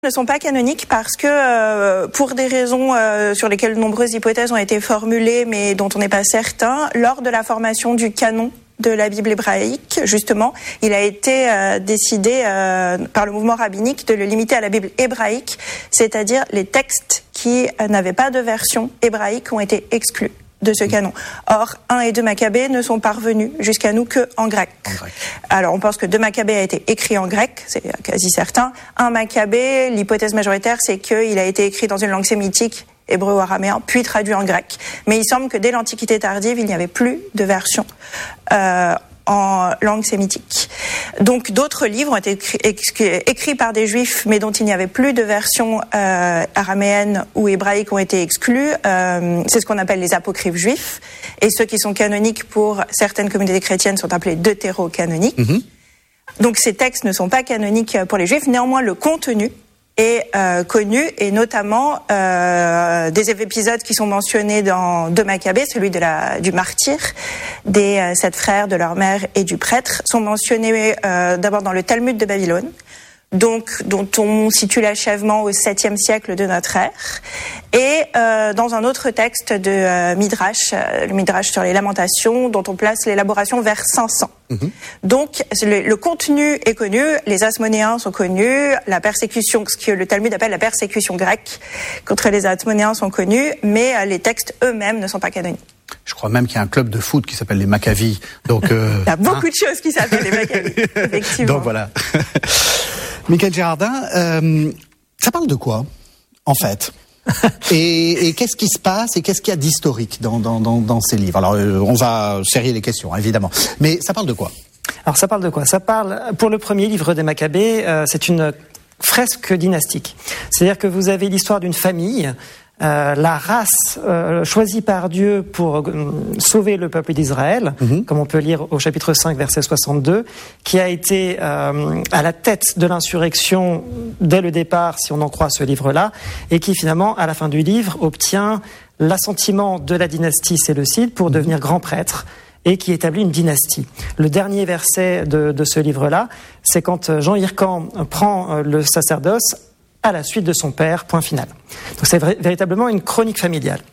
Ne sont pas canoniques parce que, pour des raisons sur lesquelles de nombreuses hypothèses ont été formulées, mais dont on n'est pas certain, lors de la formation du canon de la Bible hébraïque, justement, il a été décidé par le mouvement rabbinique de le limiter à la Bible hébraïque, c'est-à-dire les textes qui n'avaient pas de version hébraïque ont été exclus de ce canon. Or, 1 et 2 Maccabées ne sont parvenus jusqu'à nous que en grec. Alors, on pense que 2 Maccabées a été écrit en grec, c'est quasi certain. 1 Maccabée, l'hypothèse majoritaire, c'est qu'il a été écrit dans une langue sémitique, hébreu ou araméen, puis traduit en grec. Mais il semble que dès l'Antiquité tardive, il n'y avait plus de version en langue sémitique. Donc d'autres livres ont été écrits par des juifs, mais dont il n'y avait plus de version araméenne ou hébraïque ont été exclus. C'est ce qu'on appelle les apocryphes juifs. Et ceux qui sont canoniques pour certaines communautés chrétiennes sont appelés deutérocanoniques. Donc ces textes ne sont pas canoniques pour les juifs. Néanmoins, le contenu est connu, et notamment des épisodes qui sont mentionnés dans 2 Maccabées, celui du martyr des 7 frères, de leur mère et du prêtre, sont mentionnés d'abord dans le Talmud de Babylone, donc dont on situe l'achèvement au 7e siècle de notre ère, et dans un autre texte de Midrash, le Midrash sur les Lamentations, dont on place l'élaboration vers 500. Donc le contenu est connu, les Asmonéens sont connus, la persécution, ce que le Talmud appelle la persécution grecque contre les Asmonéens sont connus, mais les textes eux-mêmes ne sont pas canoniques. Je crois même qu'il y a un club de foot qui s'appelle les Maccavis. Donc, il y a beaucoup de choses qui s'appellent les Maccavis, effectivement. Donc voilà. Michael Girardin, ça parle de quoi, en fait? Et qu'est-ce qui se passe et qu'est-ce qu'il y a d'historique dans ces livres? Alors, on va serrer les questions, évidemment. Mais ça parle de quoi? Alors, ça parle de quoi? Ça parle, pour le premier livre des Maccabées, c'est une fresque dynastique. C'est-à-dire que vous avez l'histoire d'une famille, la race choisie par Dieu pour sauver le peuple d'Israël, comme on peut lire au chapitre 5, verset 62, qui a été à la tête de l'insurrection dès le départ, si on en croit ce livre-là, et qui finalement, à la fin du livre, obtient l'assentiment de la dynastie séleucide pour devenir grand prêtre, et qui établit une dynastie. Le dernier verset de ce livre-là, c'est quand Jean Hircan prend le sacerdoce à la suite de son père, point final. Donc c'est véritablement une chronique familiale.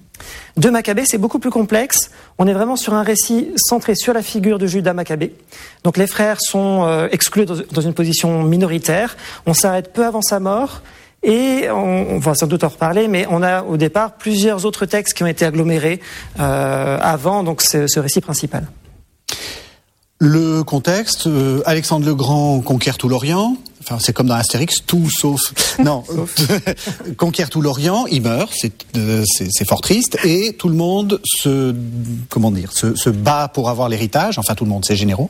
2 Maccabées, c'est beaucoup plus complexe. On est vraiment sur un récit centré sur la figure de Judas Maccabée. Donc les frères sont exclus dans une position minoritaire. On s'arrête peu avant sa mort. Et on va sans doute en reparler, mais on a au départ plusieurs autres textes qui ont été agglomérés avant donc ce récit principal. Le contexte, Alexandre le Grand conquiert tout l'Orient. Enfin, c'est comme dans Astérix, tout sauf... Non, conquiert tout l'Orient, il meurt, c'est fort triste, et tout le monde se bat pour avoir l'héritage, enfin tout le monde, c'est généraux,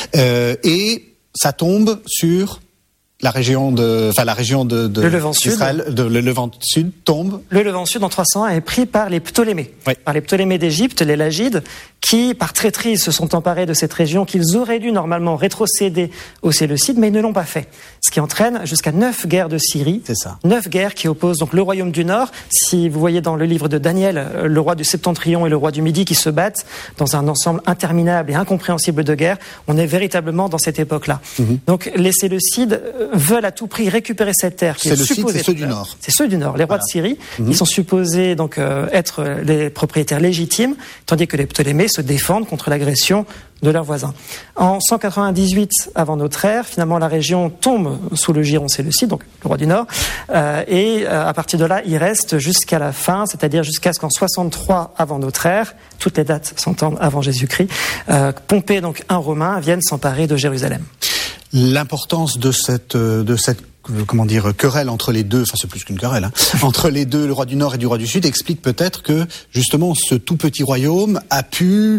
et ça tombe sur la région de le Levant d'Israël, le Levant Sud tombe. Le Levant Sud en 301 est pris par les Ptolémées, par les Ptolémées d'Égypte, les Lagides, qui par traîtrise se sont emparés de cette région qu'ils auraient dû normalement rétrocéder aux Séleucides, mais ils ne l'ont pas fait. Ce qui entraîne jusqu'à 9 guerres de Syrie, 9 guerres qui opposent donc le royaume du Nord. Si vous voyez dans le livre de Daniel, le roi du Septentrion et le roi du Midi qui se battent dans un ensemble interminable et incompréhensible de guerres, on est véritablement dans cette époque-là. Donc les Séleucides veulent à tout prix récupérer cette terre qui est supposée. C'est ceux du Nord. C'est ceux du Nord, les rois de Syrie. Ils sont supposés donc être les propriétaires légitimes, tandis que les Ptolémées se défendent contre l'agression de leurs voisins. En 198 avant notre ère, finalement la région tombe sous le giron séleucide, donc le roi du Nord, et à partir de là, il reste jusqu'à la fin, c'est-à-dire jusqu'à ce qu'en 63 avant notre ère, toutes les dates s'entendent avant Jésus-Christ, Pompée, donc un Romain, vienne s'emparer de Jérusalem. L'importance de cette querelle entre les deux, enfin c'est plus qu'une querelle, entre les deux, le roi du Nord et du roi du Sud, explique peut-être que justement ce tout petit royaume a pu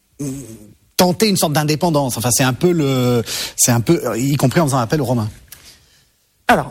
tenter une sorte d'indépendance. Enfin c'est un peu, y compris en faisant appel aux Romains. Alors,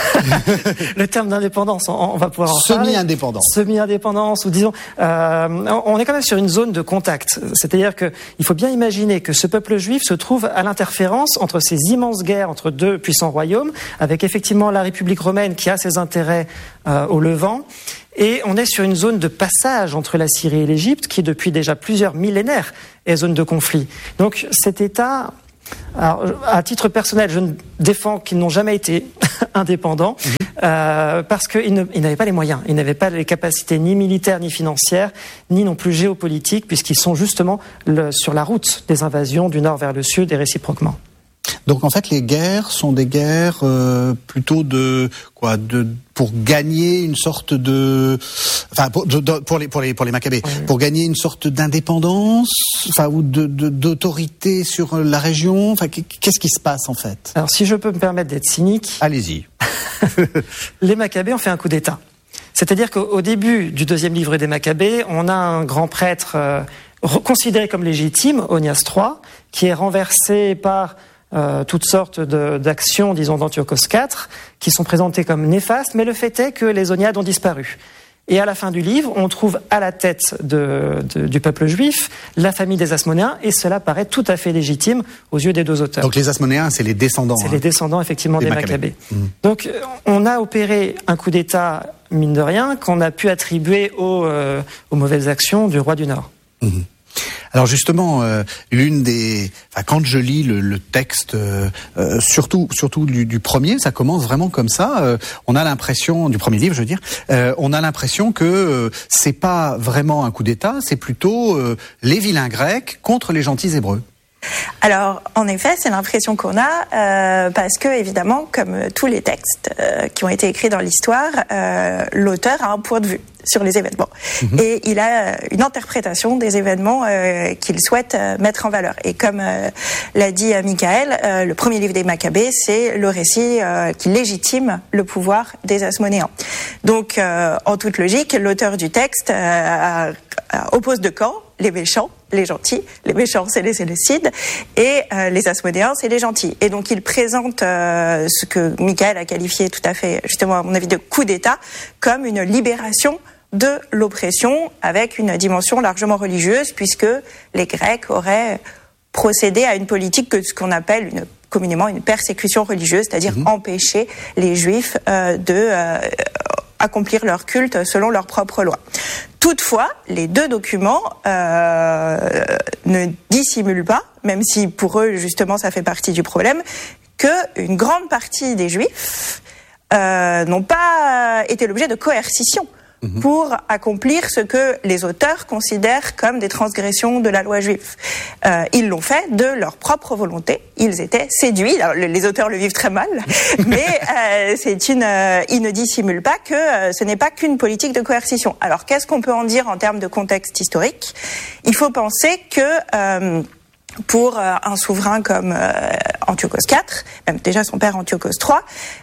le terme d'indépendance, on va pouvoir en parler. Semi-indépendance, ou disons, on est quand même sur une zone de contact. C'est-à-dire que il faut bien imaginer que ce peuple juif se trouve à l'interférence entre ces immenses guerres entre deux puissants royaumes, avec effectivement la République romaine qui a ses intérêts au Levant, et on est sur une zone de passage entre la Syrie et l'Égypte, qui depuis déjà plusieurs millénaires est zone de conflit. Donc cet État Alors, à titre personnel, je défends qu'ils n'ont jamais été indépendants parce qu'ils n'avaient pas les moyens. Ils n'avaient pas les capacités ni militaires ni financières, ni non plus géopolitiques, puisqu'ils sont justement sur la route des invasions du nord vers le sud et réciproquement. Donc en fait, les guerres sont des guerres plutôt pour gagner une sorte de, enfin pour les Maccabées, pour gagner une sorte d'indépendance, enfin ou d'autorité sur la région. Enfin, qu'est-ce qui se passe en fait? Alors si je peux me permettre d'être cynique, allez-y. Les Maccabées ont fait un coup d'État. C'est-à-dire qu'au début du deuxième livre des Maccabées, on a un grand prêtre considéré comme légitime, Onias III, qui est renversé par toutes sortes d'actions, disons, d'Antiochos IV, qui sont présentées comme néfastes, mais le fait est que les Oniades ont disparu. Et à la fin du livre, on trouve à la tête du peuple juif la famille des Asmonéens, et cela paraît tout à fait légitime aux yeux des deux auteurs. Donc les Asmonéens, c'est les descendants. C'est les descendants, effectivement, des Maccabées. Donc on a opéré un coup d'État, mine de rien, qu'on a pu attribuer aux mauvaises actions du roi du Nord. Alors justement, quand je lis le texte, surtout du premier, ça commence vraiment comme ça. On a l'impression, du premier livre, je veux dire, on a l'impression que c'est pas vraiment un coup d'État, c'est plutôt les vilains Grecs contre les gentils Hébreux. Alors, en effet, c'est l'impression qu'on a, parce que, évidemment, comme tous les textes qui ont été écrits dans l'histoire, l'auteur a un point de vue sur les événements. Et il a une interprétation des événements qu'il souhaite mettre en valeur. Et comme l'a dit Michael, le premier livre des Maccabées, c'est le récit qui légitime le pouvoir des Asmonéens. Donc, en toute logique, l'auteur du texte oppose deux camps, les méchants, les gentils. Les méchants, c'est les Séleucides, et les Asmonéens, c'est les gentils. Et donc, il présente ce que Michael a qualifié tout à fait, justement, à mon avis, de coup d'État, comme une libération de l'oppression avec une dimension largement religieuse, puisque les Grecs auraient procédé à une politique que ce qu'on appelle communément une persécution religieuse, c'est-à-dire empêcher les Juifs de accomplir leur culte selon leurs propres lois. Toutefois, les deux documents ne dissimulent pas, même si pour eux, justement, ça fait partie du problème, qu'une grande partie des Juifs n'ont pas été l'objet de coercition pour accomplir ce que les auteurs considèrent comme des transgressions de la loi juive. Ils l'ont fait de leur propre volonté. Ils étaient séduits. Alors, les auteurs le vivent très mal, mais ils ne dissimulent pas que ce n'est pas qu'une politique de coercition. Alors, qu'est-ce qu'on peut en dire en termes de contexte historique? Il faut penser que pour un souverain comme Antiochos IV, même déjà son père Antiochos III,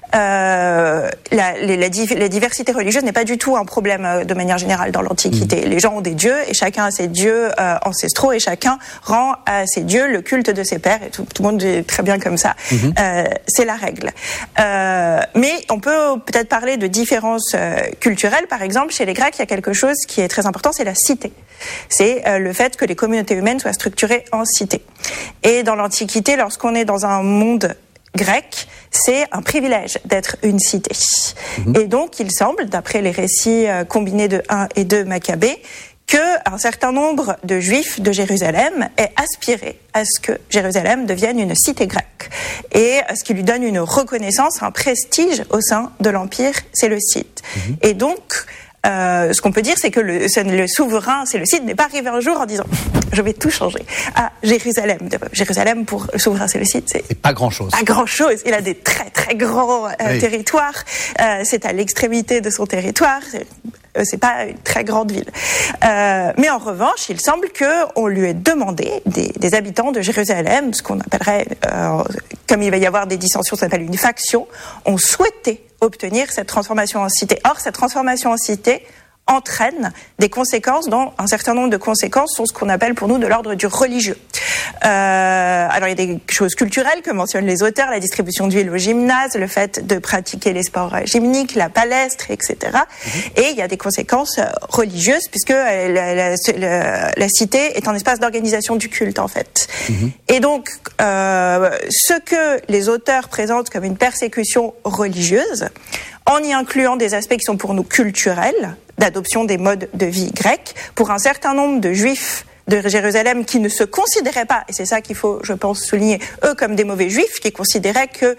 la diversité religieuse n'est pas du tout un problème de manière générale dans l'Antiquité. Les gens ont des dieux et chacun a ses dieux ancestraux et chacun rend à ses dieux le culte de ses pères et tout le monde est très bien comme ça. C'est la règle. Mais on peut peut-être parler de différences culturelles. Par exemple, chez les Grecs, il y a quelque chose qui est très important, c'est la cité. C'est le fait que les communautés humaines soient structurées en cité. Et dans l'Antiquité, lorsqu'on est dans un monde grec, c'est un privilège d'être une cité. Et donc, il semble, d'après les récits combinés de 1 et 2 Maccabées, qu'un certain nombre de Juifs de Jérusalem aient aspiré à ce que Jérusalem devienne une cité grecque et à ce qui lui donne une reconnaissance, un prestige au sein de l'Empire séleucide. Et donc, ce qu'on peut dire, c'est que le souverain séleucide n'est pas arrivé un jour en disant « je vais tout changer » à Jérusalem. Jérusalem, pour le souverain séleucide, c'est pas grand-chose. Pas grand-chose. Il a des très très grands territoires. C'est à l'extrémité de son territoire. C'est pas une très grande ville. Mais en revanche, il semble qu'on lui ait demandé, des habitants de Jérusalem, ce qu'on appellerait, comme il va y avoir des dissensions, ça s'appelle une faction, ont souhaité obtenir cette transformation en cité. Or, cette transformation en cité entraîne des conséquences dont un certain nombre de conséquences sont ce qu'on appelle pour nous de l'ordre du religieux. Alors il y a des choses culturelles que mentionnent les auteurs, la distribution d'huile au gymnase, le fait de pratiquer les sports gymniques, la palestre, etc. Et il y a des conséquences religieuses puisque la cité est un espace d'organisation du culte en fait. Et donc ce que les auteurs présentent comme une persécution religieuse, en y incluant des aspects qui sont pour nous culturels, d'adoption des modes de vie grecs, pour un certain nombre de juifs de Jérusalem qui ne se considéraient pas, et c'est ça qu'il faut, je pense, souligner, eux comme des mauvais juifs, qui considéraient que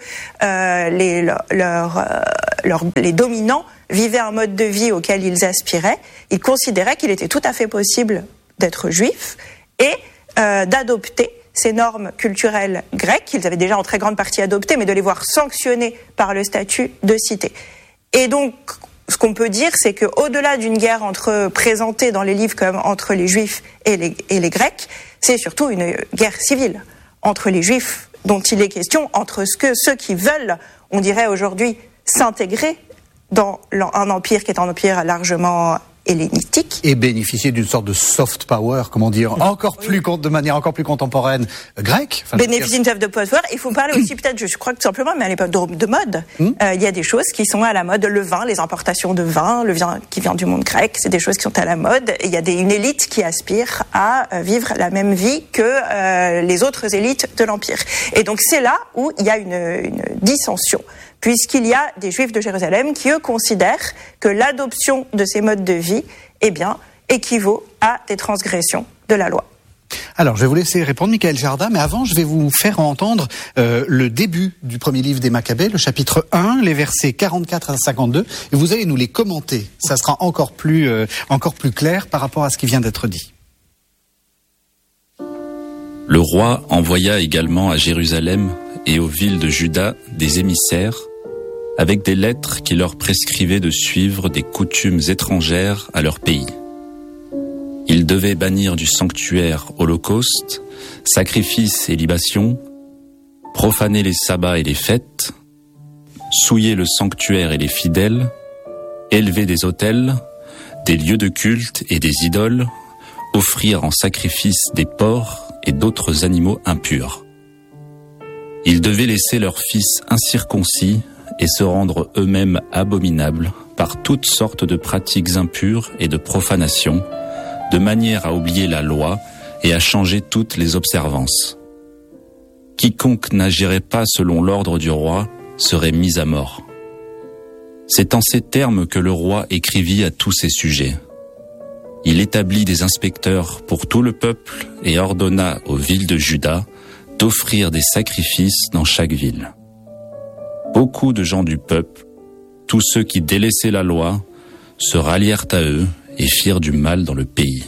les dominants vivaient un mode de vie auquel ils aspiraient. Ils considéraient qu'il était tout à fait possible d'être juif et d'adopter ces normes culturelles grecques, qu'ils avaient déjà en très grande partie adoptées, mais de les voir sanctionnées par le statut de cité. Et donc, ce qu'on peut dire, c'est qu'au-delà d'une guerre présentée dans les livres comme entre les Juifs et les Grecs, c'est surtout une guerre civile entre les Juifs dont il est question, entre ceux qui veulent, on dirait aujourd'hui, s'intégrer dans un empire qui est un empire largement hellénitique. Et bénéficier d'une sorte de soft power, comment dire, de manière encore plus contemporaine, grecque. Bénéficier d'une soft power. Il faut parler aussi peut-être, je crois que tout simplement, mais à l'époque de mode. Il y a des choses qui sont à la mode, le vin, les importations de vin, le vin qui vient du monde grec, c'est des choses qui sont à la mode. Il y a une élite qui aspire à vivre la même vie que les autres élites de l'Empire. Et donc c'est là où il y a une dissension, puisqu'il y a des Juifs de Jérusalem qui, eux, considèrent que l'adoption de ces modes de vie, équivaut à des transgressions de la loi. Alors, je vais vous laisser répondre, Michaël Girardin, mais avant, je vais vous faire entendre le début du premier livre des Maccabées, le chapitre 1, les versets 44 à 52, et vous allez nous les commenter. Ça sera encore plus clair par rapport à ce qui vient d'être dit. Le roi envoya également à Jérusalem et aux villes de Juda des émissaires, avec des lettres qui leur prescrivaient de suivre des coutumes étrangères à leur pays. Ils devaient bannir du sanctuaire holocaustes, sacrifices et libations, profaner les sabbats et les fêtes, souiller le sanctuaire et les fidèles, élever des autels, des lieux de culte et des idoles, offrir en sacrifice des porcs et d'autres animaux impurs. Ils devaient laisser leurs fils incirconcis et se rendre eux-mêmes abominables par toutes sortes de pratiques impures et de profanations, de manière à oublier la loi et à changer toutes les observances. Quiconque n'agirait pas selon l'ordre du roi serait mis à mort. C'est en ces termes que le roi écrivit à tous ses sujets. Il établit des inspecteurs pour tout le peuple et ordonna aux villes de Juda d'offrir des sacrifices dans chaque ville. Beaucoup de gens du peuple, tous ceux qui délaissaient la loi, se rallièrent à eux et firent du mal dans le pays.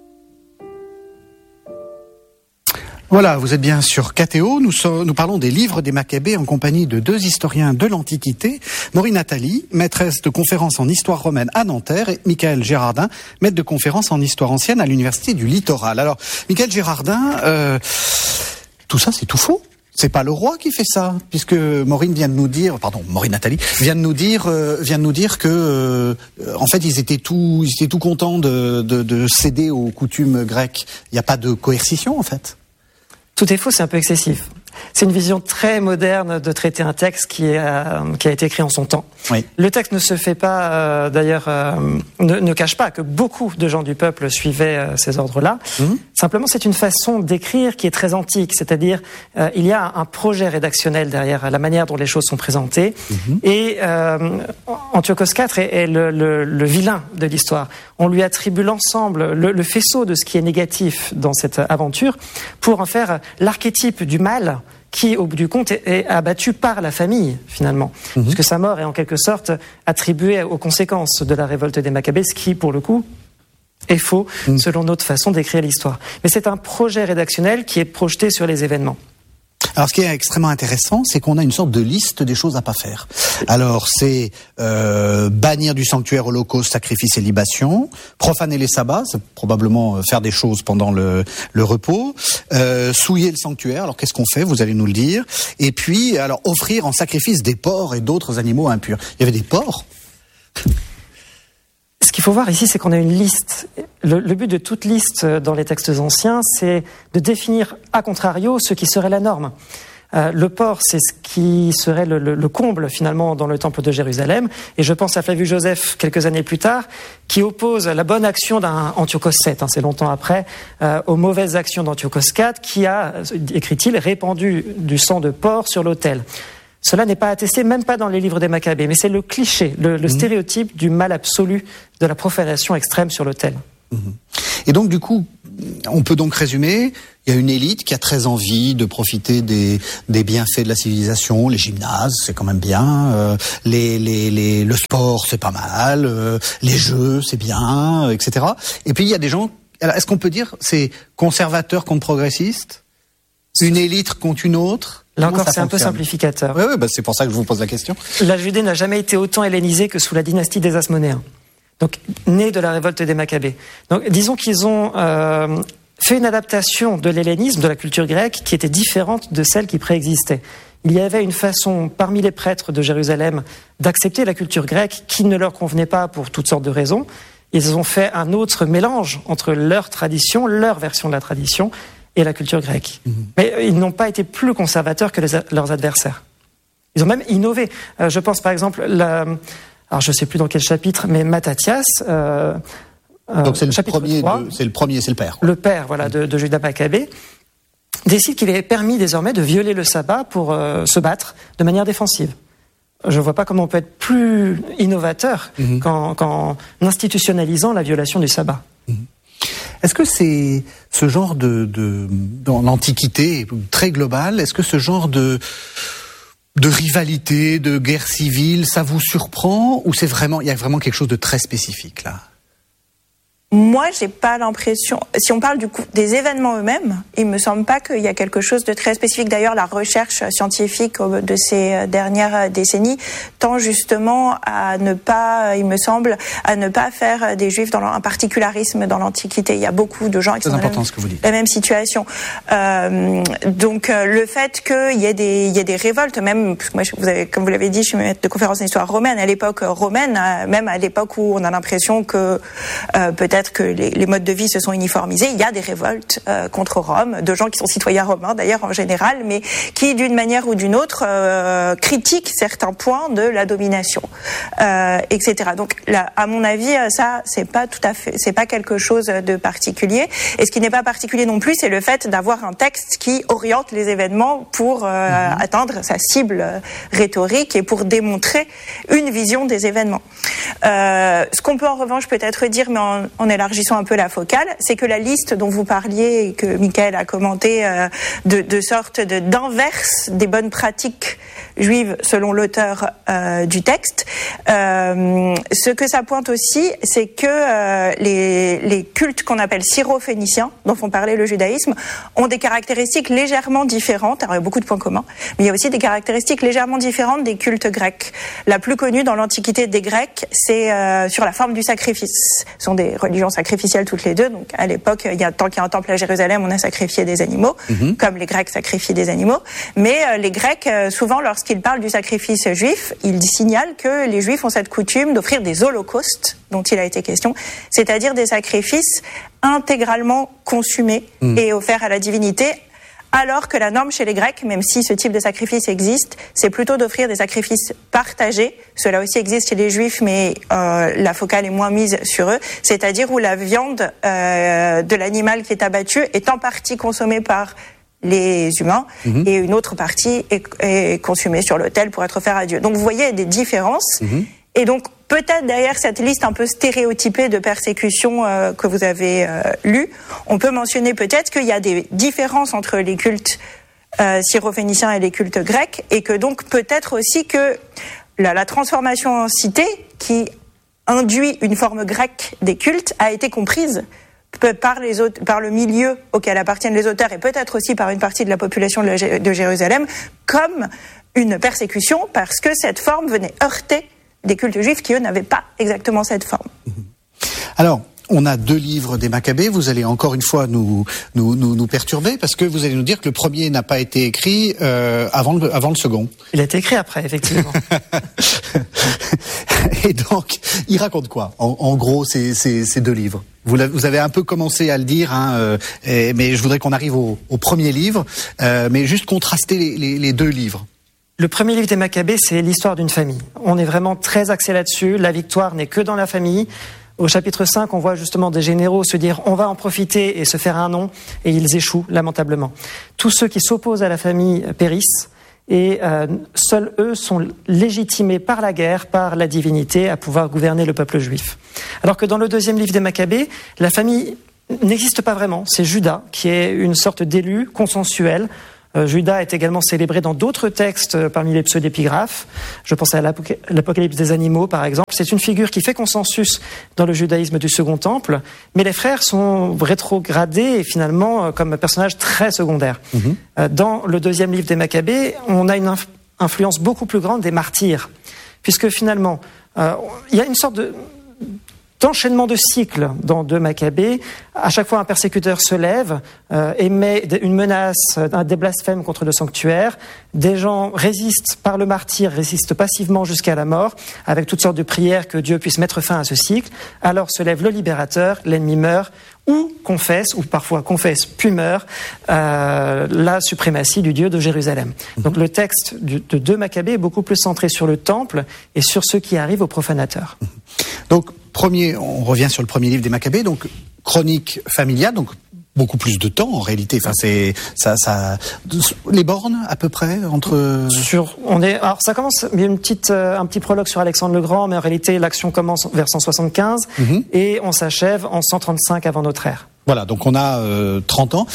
Voilà, vous êtes bien sur KTO. Nous parlons des livres des Maccabées en compagnie de deux historiens de l'Antiquité, Maureen Nathalie, maîtresse de conférences en histoire romaine à Nanterre, et Michaël Girardin, maître de conférences en histoire ancienne à l'Université du Littoral. Alors, Michaël Girardin, tout ça c'est tout faux. C'est pas le roi qui fait ça, puisque Maureen Nathalie vient de nous dire que en fait ils étaient tout contents de céder aux coutumes grecques. Il n'y a pas de coercition en fait. Tout est faux, c'est un peu excessif. C'est une vision très moderne de traiter un texte qui a été écrit en son temps. Oui. Le texte ne se fait pas, ne cache pas que beaucoup de gens du peuple suivaient ces ordres-là. Simplement, c'est une façon d'écrire qui est très antique, c'est-à-dire il y a un projet rédactionnel derrière la manière dont les choses sont présentées. Et Antiochos IV est le vilain de l'histoire. On lui attribue l'ensemble, le faisceau de ce qui est négatif dans cette aventure pour en faire l'archétype du mal qui, au bout du compte, est abattu par la famille, finalement. Puisque sa mort est en quelque sorte attribuée aux conséquences de la révolte des Maccabées, ce qui, pour le coup, est faux, selon notre façon d'écrire l'histoire. Mais c'est un projet rédactionnel qui est projeté sur les événements. Alors, ce qui est extrêmement intéressant, c'est qu'on a une sorte de liste des choses à pas faire. Alors, c'est bannir du sanctuaire holocauste, sacrifice et libation, profaner les sabbats, c'est probablement faire des choses pendant le repos, souiller le sanctuaire. Alors, qu'est-ce qu'on fait? Vous allez nous le dire. Et puis, alors, offrir en sacrifice des porcs et d'autres animaux impurs. Il y avait des porcs? Ce qu'il faut voir ici, c'est qu'on a une liste. Le but de toute liste dans les textes anciens, c'est de définir a contrario ce qui serait la norme. Le porc, c'est ce qui serait le comble finalement dans le temple de Jérusalem. Et je pense à Flavius Joseph quelques années plus tard, qui oppose la bonne action d'un Antiochos VII, c'est longtemps après, aux mauvaises actions d'Antiochos IV, qui a, écrit-il, répandu du sang de porc sur l'autel. Cela n'est pas attesté, même pas dans les livres des Maccabées, mais c'est le cliché, le stéréotype du mal absolu de la profanation extrême sur l'autel. Et donc, du coup, on peut donc résumer, il y a une élite qui a très envie de profiter des bienfaits de la civilisation, les gymnases, c'est quand même bien, le sport, c'est pas mal, les jeux, c'est bien, etc. Et puis il y a des gens, alors, est-ce qu'on peut dire c'est conservateur contre progressiste, une élite contre une autre? Là encore, c'est un peu simplificateur. Oui, c'est pour ça que je vous pose la question. La Judée n'a jamais été autant hellénisée que sous la dynastie des Asmonéens. Donc, née de la révolte des Maccabées. Donc, disons qu'ils ont fait une adaptation de l'hellénisme, de la culture grecque, qui était différente de celle qui préexistait. Il y avait une façon, parmi les prêtres de Jérusalem, d'accepter la culture grecque qui ne leur convenait pas pour toutes sortes de raisons. Ils ont fait un autre mélange entre leur tradition, leur version de la tradition, et la culture grecque. Mais ils n'ont pas été plus conservateurs que leurs adversaires. Ils ont même innové. Je pense par exemple... Alors, je ne sais plus dans quel chapitre, mais Mattathias, donc c'est le premier, c'est le père. Le père, voilà, de Judas Maccabée, décide qu'il est permis désormais de violer le sabbat pour se battre de manière défensive. Je ne vois pas comment on peut être plus innovateur qu'en institutionnalisant la violation du sabbat. Est-ce que c'est ce genre dans l'Antiquité très globale, est-ce que ce genre de rivalité, de guerre civile, ça vous surprend ou il y a vraiment quelque chose de très spécifique là? Moi, j'ai pas l'impression. Si on parle du coup des événements eux-mêmes, il me semble pas qu'il y a quelque chose de très spécifique. D'ailleurs, la recherche scientifique de ces dernières décennies tend justement à ne pas, il me semble, à ne pas faire des Juifs dans un particularisme dans l'Antiquité. Il y a beaucoup de gens qui sont dans la même situation. Donc, le fait qu'il y ait des révoltes, même, parce que moi, comme vous l'avez dit, je suis maître de conférence d'histoire romaine. À l'époque romaine, même à l'époque où on a l'impression que peut-être que les modes de vie se sont uniformisés, il y a des révoltes contre Rome, de gens qui sont citoyens romains d'ailleurs en général, mais qui d'une manière ou d'une autre critiquent certains points de la domination, etc. Donc là, à mon avis, ça c'est pas quelque chose de particulier. Et ce qui n'est pas particulier non plus, c'est le fait d'avoir un texte qui oriente les événements pour atteindre sa cible rhétorique et pour démontrer une vision des événements. Ce qu'on peut en revanche peut-être dire, mais en élargissant un peu la focale, c'est que la liste dont vous parliez et que Michael a commenté de sorte d'inverse des bonnes pratiques juives selon l'auteur du texte, ce que ça pointe aussi, c'est que les cultes qu'on appelle syro-phéniciens, dont font parler le judaïsme, ont des caractéristiques légèrement différentes. Alors il y a beaucoup de points communs, mais il y a aussi des caractéristiques légèrement différentes des cultes grecs. La plus connue dans l'Antiquité des Grecs, c'est sur la forme du sacrifice. Ce sont des religions sacrificielles toutes les deux. Donc à l'époque, tant qu'il y a un temple à Jérusalem, on a sacrifié des animaux, comme les Grecs sacrifient des animaux. Mais les Grecs, souvent, lorsqu'ils parlent du sacrifice juif, ils signalent que les Juifs ont cette coutume d'offrir des holocaustes, dont il a été question, c'est-à-dire des sacrifices intégralement consumés et offerts à la divinité, alors que la norme chez les Grecs, même si ce type de sacrifice existe, c'est plutôt d'offrir des sacrifices partagés. Cela aussi existe chez les Juifs, mais la focale est moins mise sur eux, c'est-à-dire où la viande de l'animal qui est abattu est en partie consommée par les humains et une autre partie est consommée sur l'autel pour être offerte à Dieu. Donc vous voyez des différences. Et donc, peut-être derrière cette liste un peu stéréotypée de persécutions que vous avez lue, on peut mentionner peut-être qu'il y a des différences entre les cultes syro-phéniciens et les cultes grecs, et que donc peut-être aussi que la transformation en cité, qui induit une forme grecque des cultes, a été comprise par le milieu auquel appartiennent les auteurs, et peut-être aussi par une partie de la population de Jérusalem, comme une persécution, parce que cette forme venait heurter des cultes juifs qui, eux, n'avaient pas exactement cette forme. Alors, on a 2 livres des Maccabées. Vous allez encore une fois nous perturber, parce que vous allez nous dire que le premier n'a pas été écrit avant le second. Il a été écrit après, effectivement. Et donc, il raconte quoi, en gros, ces 2 livres? Vous avez un peu commencé à le dire, mais je voudrais qu'on arrive au premier livre, mais juste contraster les 2 livres. Le premier livre des Maccabées, c'est l'histoire d'une famille. On est vraiment très axé là-dessus. La victoire n'est que dans la famille. Au chapitre 5, on voit justement des généraux se dire « on va en profiter et se faire un nom », et ils échouent lamentablement. Tous ceux qui s'opposent à la famille périssent, et seuls eux sont légitimés par la guerre, par la divinité, à pouvoir gouverner le peuple juif. Alors que dans le deuxième livre des Maccabées, la famille n'existe pas vraiment. C'est Juda qui est une sorte d'élu consensuel. Juda est également célébré dans d'autres textes parmi les pseudépigraphes. Je pense à l'Apocalypse des animaux, par exemple. C'est une figure qui fait consensus dans le judaïsme du Second Temple, mais les frères sont rétrogradés finalement comme personnages très secondaires. Dans le deuxième livre des Maccabées, on a une influence beaucoup plus grande des martyrs, puisque finalement, il y a une sorte d'enchaînement de cycles dans 2 Maccabées. À chaque fois, un persécuteur se lève, émet une menace, des blasphèmes contre le sanctuaire. Des gens résistent par le martyre, résistent passivement jusqu'à la mort, avec toutes sortes de prières que Dieu puisse mettre fin à ce cycle. Alors se lève le libérateur, l'ennemi meurt, ou parfois confesse puis meurt, la suprématie du Dieu de Jérusalem. Donc le texte de 2 Maccabées est beaucoup plus centré sur le temple et sur ce qui arrive aux profanateurs. Donc, on revient sur le premier livre des Maccabées, donc chronique familiale, donc beaucoup plus de temps en réalité. Enfin, c'est ça les bornes à peu près entre. Alors ça commence. Il y a un petit prologue sur Alexandre le Grand, mais en réalité l'action commence vers 175 et on s'achève en 135 avant notre ère. Voilà, donc on a 30 ans.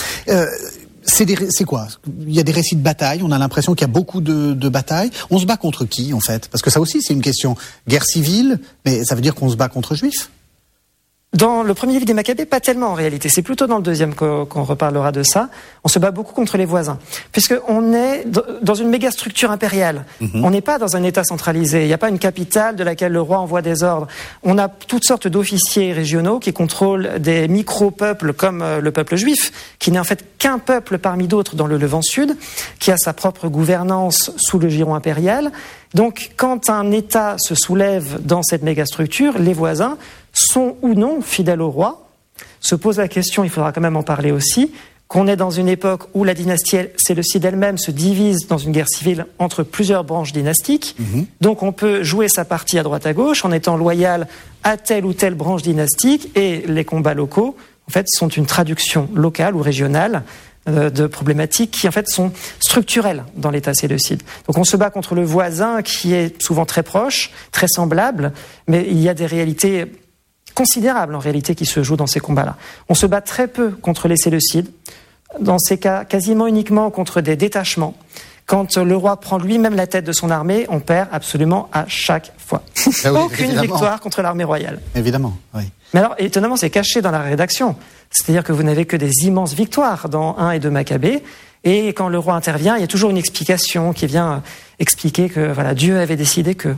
C'est quoi? Il y a des récits de bataille, on a l'impression qu'il y a beaucoup de batailles. On se bat contre qui, en fait? Parce que ça aussi, c'est une question. Guerre civile, mais ça veut dire qu'on se bat contre Juifs? Dans le premier livre des Maccabées, pas tellement en réalité. C'est plutôt dans le deuxième qu'on reparlera de ça. On se bat beaucoup contre les voisins, puisqu'on est dans une méga structure impériale. On n'est pas dans un État centralisé. Il n'y a pas une capitale de laquelle le roi envoie des ordres. On a toutes sortes d'officiers régionaux qui contrôlent des micro-peuples comme le peuple juif, qui n'est en fait qu'un peuple parmi d'autres dans le Levant Sud, qui a sa propre gouvernance sous le giron impérial. Donc, quand un État se soulève dans cette mégastructure, les voisins sont ou non fidèles au roi. Se pose la question, il faudra quand même en parler aussi, qu'on est dans une époque où la dynastie séleucide elle-même se divise dans une guerre civile entre plusieurs branches dynastiques. Donc, on peut jouer sa partie à droite à gauche en étant loyal à telle ou telle branche dynastique, et les combats locaux, en fait, sont une traduction locale ou régionale de problématiques qui en fait sont structurelles dans l'État séleucide. Donc on se bat contre le voisin qui est souvent très proche, très semblable, mais il y a des réalités considérables en réalité qui se jouent dans ces combats-là. On se bat très peu contre les Séleucides, dans ces cas quasiment uniquement contre des détachements. Quand le roi prend lui-même la tête de son armée, on perd absolument à chaque fois. Ah oui, aucune victoire contre l'armée royale. Évidemment, oui. Mais alors, étonnamment, c'est caché dans la rédaction. C'est-à-dire que vous n'avez que des immenses victoires dans 1 et 2 Maccabées. Et quand le roi intervient, il y a toujours une explication qui vient expliquer que voilà, Dieu avait décidé que...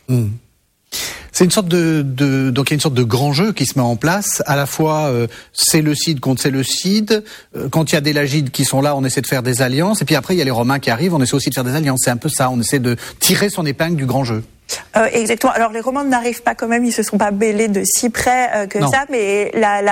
C'est une sorte donc il y a une sorte de grand jeu qui se met en place, à la fois Séleucide contre Séleucide. Quand il y a des Lagides qui sont là, on essaie de faire des alliances, et puis après il y a les Romains qui arrivent, on essaie aussi de faire des alliances. C'est un peu ça, on essaie de tirer son épingle du grand jeu. Exactement. Alors les Romains n'arrivent pas quand même, ils se sont pas mêlés de si près que ça, mais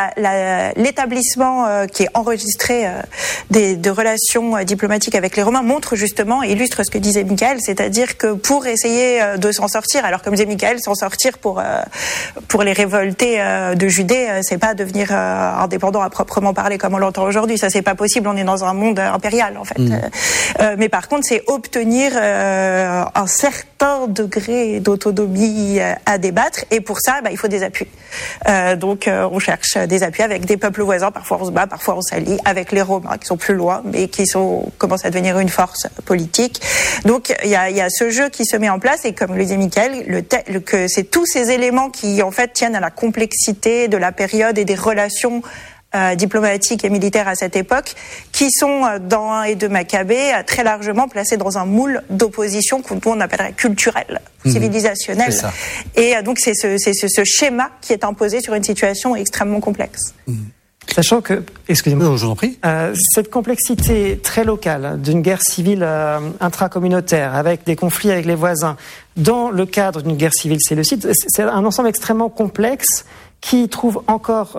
l'établissement qui est enregistré de relations diplomatiques avec les Romains montre justement, illustre ce que disait Michael, c'est-à-dire que pour essayer de s'en sortir, alors comme disait Michael, s'en sortir pour les révoltés de Judée, c'est pas devenir indépendant à proprement parler comme on l'entend aujourd'hui, ça c'est pas possible, on est dans un monde impérial en fait. Mais par contre, c'est obtenir un certain degré d'autonomie à débattre, et pour ça il faut des appuis. Donc on cherche des appuis avec des peuples voisins, parfois on se bat, parfois on s'allie avec les Romains qui sont plus loin mais qui commencent à devenir une force politique. Donc il y a ce jeu qui se met en place, et comme le disait Michael, que c'est tous ces éléments qui en fait tiennent à la complexité de la période et des relations diplomatiques et militaires à cette époque, qui sont dans 1 et 2 Maccabées très largement placés dans un moule d'opposition qu'on appellerait culturel, civilisationnel. Et donc c'est ce schéma qui est imposé sur une situation extrêmement complexe. Sachant que, excusez-moi, je vous en prie, cette complexité très locale d'une guerre civile intracommunautaire avec des conflits avec les voisins, dans le cadre d'une guerre civile séleucide, c'est un ensemble extrêmement complexe qui trouve encore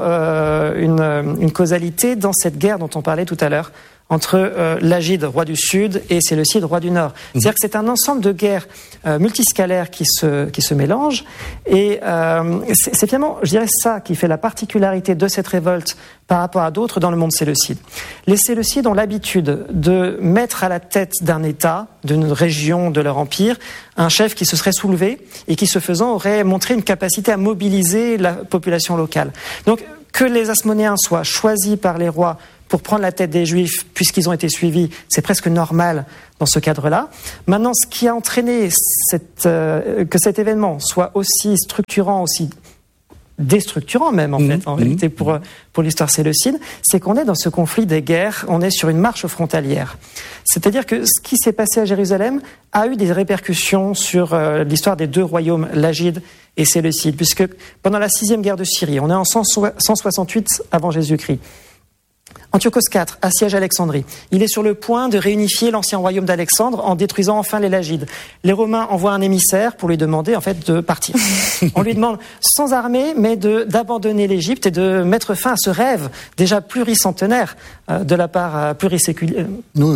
une causalité dans cette guerre dont on parlait tout à l'heure entre Lagide, roi du Sud, et Séleucide, roi du Nord. C'est-à-dire que c'est un ensemble de guerres multiscalaires qui se mélangent, et c'est finalement, je dirais, ça qui fait la particularité de cette révolte par rapport à d'autres dans le monde séleucide. Les Séleucides ont l'habitude de mettre à la tête d'un État, d'une région de leur empire, un chef qui se serait soulevé et qui, ce faisant, aurait montré une capacité à mobiliser la population locale. Donc, Que les Hasmonéens soient choisis par les rois pour prendre la tête des Juifs, puisqu'ils ont été suivis, c'est presque normal dans ce cadre-là. Maintenant, ce qui a entraîné que cet événement soit aussi structurant, aussi déstructurant même en fait, en réalité pour l'histoire séleucide, c'est qu'on est dans ce conflit des guerres, on est sur une marche frontalière. C'est-à-dire que ce qui s'est passé à Jérusalem a eu des répercussions sur l'histoire des deux royaumes, Lagide et Séleucide, puisque pendant la 6e guerre de Syrie, on est en 168 avant Jésus-Christ, Antiochos IV assiège Alexandrie. Il est sur le point de réunifier l'ancien royaume d'Alexandre en détruisant enfin les Lagides. Les Romains envoient un émissaire pour lui demander en fait de partir. On lui demande sans armée, mais d'abandonner l'Égypte et de mettre fin à ce rêve déjà pluricentenaire de la part pluriséculaire